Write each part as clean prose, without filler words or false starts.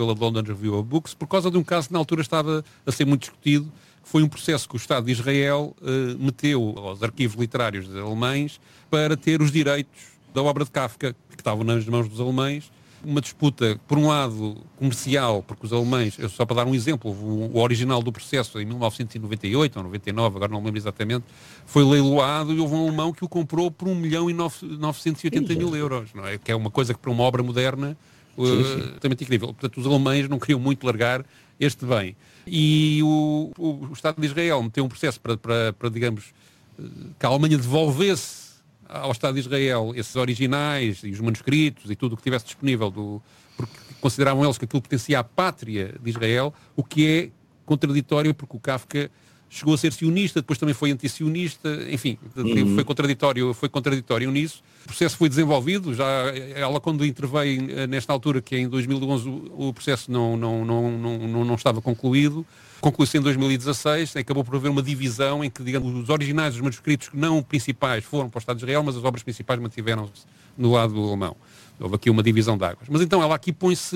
pela London Review of Books, por causa de um caso que na altura estava a ser muito discutido, que foi um processo que o Estado de Israel meteu aos arquivos literários alemães para ter os direitos da obra de Kafka, que estavam nas mãos dos alemães. Uma disputa, por um lado, comercial, porque os alemães, só para dar um exemplo, o original do processo, em 1998 ou 99, agora não me lembro exatamente, foi leiloado e houve um alemão que o comprou por 1.980.000 euros, não é? Que é uma coisa que para uma obra moderna também é incrível. Portanto, os alemães não queriam muito largar este bem. E o Estado de Israel meteu um processo para digamos, que a Alemanha devolvesse ao Estado de Israel esses originais e os manuscritos e tudo o que tivesse disponível, porque consideravam eles que aquilo pertencia à pátria de Israel, o que é contraditório porque o Kafka chegou a ser sionista, depois também foi anti-sionista, enfim, foi contraditório nisso. O processo foi desenvolvido, já ela quando interveio nesta altura, que é em 2011, o processo não estava concluído. Concluiu-se em 2016, acabou por haver uma divisão em que, digamos, os originais dos manuscritos não principais foram para o Estado de Israel, mas as obras principais mantiveram-se no lado alemão. Houve aqui uma divisão de águas. Mas então ela aqui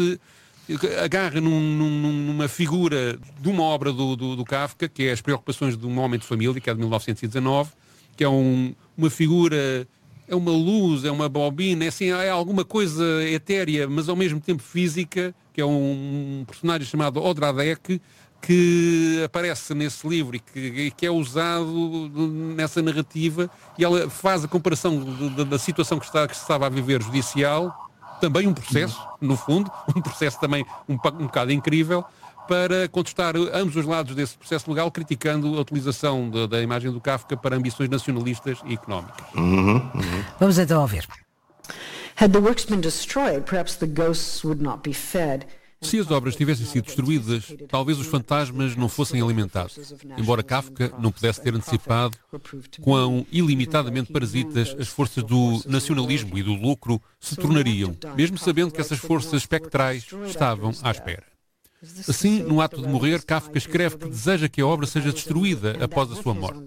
agarra numa figura de uma obra do Kafka, que é As Preocupações de um Homem de Família, que é de 1919, que é uma figura, é uma luz, é uma bobina, é alguma coisa etérea, mas ao mesmo tempo física, que é um personagem chamado Odradek, que aparece nesse livro e que é usado nessa narrativa, e ela faz a comparação da situação que se estava a viver judicial, também um processo, no fundo, um processo também um bocado incrível, para contestar ambos os lados desse processo legal, criticando a utilização da imagem do Kafka para ambições nacionalistas e económicas. Vamos então ouvir. Had the works been destroyed, perhaps the ghosts would not be fed. Se as obras tivessem sido destruídas, talvez os fantasmas não fossem alimentados, embora Kafka não pudesse ter antecipado quão ilimitadamente parasitas as forças do nacionalismo e do lucro se tornariam, mesmo sabendo que essas forças espectrais estavam à espera. Assim, no ato de morrer, Kafka escreve que deseja que a obra seja destruída após a sua morte.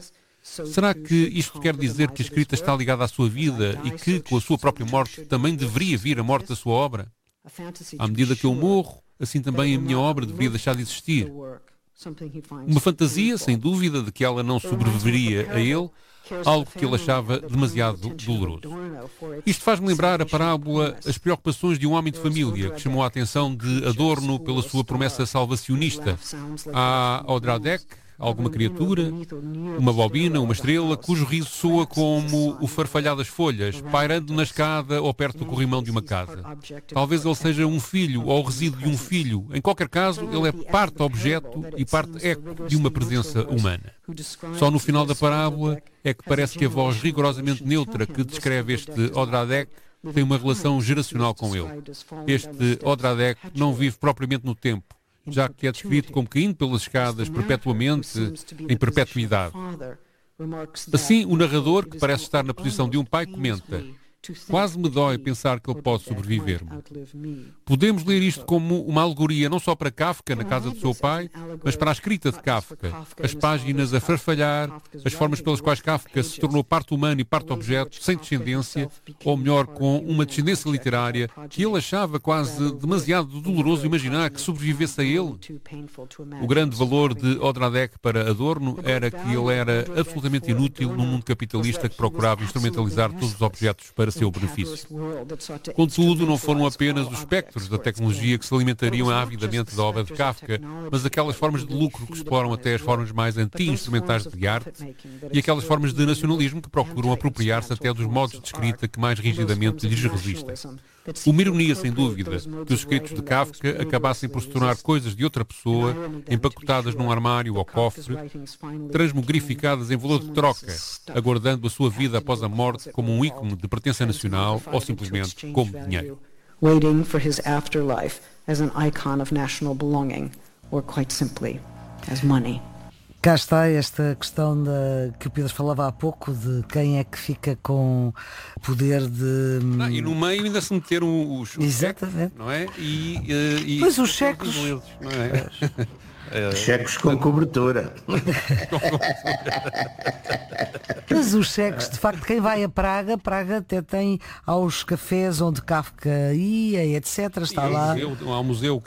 Será que isto quer dizer que a escrita está ligada à sua vida e que, com a sua própria morte, também deveria vir a morte da sua obra? À medida que eu morro, assim também a minha obra deveria deixar de existir. Uma fantasia, sem dúvida, de que ela não sobreviveria a ele, algo que ele achava demasiado doloroso. Isto faz-me lembrar a parábola As Preocupações de um Homem de Família, que chamou a atenção de Adorno pela sua promessa salvacionista. Há Odradek, alguma criatura, uma bobina, uma estrela, cujo riso soa como o farfalhar das folhas, pairando na escada ou perto do corrimão de uma casa. Talvez ele seja um filho ou o resíduo de um filho. Em qualquer caso, ele é parte objeto e parte eco de uma presença humana. Só no final da parábola é que parece que a voz rigorosamente neutra que descreve este Odradek tem uma relação geracional com ele. Este Odradek não vive propriamente no tempo, já que é descrito como caindo pelas escadas perpetuamente, em perpetuidade. Assim, o narrador, que parece estar na posição de um pai, comenta: quase me dói pensar que ele pode sobreviver-me. Podemos ler isto como uma alegoria não só para Kafka, na casa do seu pai, mas para a escrita de Kafka. As páginas a farfalhar, as formas pelas quais Kafka se tornou parte humana e parte objeto, sem descendência, ou melhor, com uma descendência literária, que ele achava quase demasiado doloroso imaginar que sobrevivesse a ele. O grande valor de Odradek para Adorno era que ele era absolutamente inútil num mundo capitalista que procurava instrumentalizar todos os objetos para seu benefício. Contudo, não foram apenas os espectros da tecnologia que se alimentariam avidamente da obra de Kafka, mas aquelas formas de lucro que exploram até as formas mais anti-instrumentais de arte e aquelas formas de nacionalismo que procuram apropriar-se até dos modos de escrita que mais rigidamente lhes resistem. Uma ironia, sem dúvida, que os escritos de Kafka acabassem por se tornar coisas de outra pessoa, empacotadas num armário ou cofre, transmogrificadas em valor de troca, aguardando a sua vida após a morte como um ícone de pertença nacional ou simplesmente como dinheiro. Waiting for his afterlife as an icon of national belonging, or quite simply, as money. Cá está esta questão que o Pedro falava há pouco, de quem é que fica com poder de... E no meio ainda se meteram os Exatamente. Cheques, não é? Mas os cheques... Não é? Cheques com cobertura. Mas os cheques, de facto, quem vai a Praga até tem aos cafés onde Kafka ia, etc. Está lá. Há um museu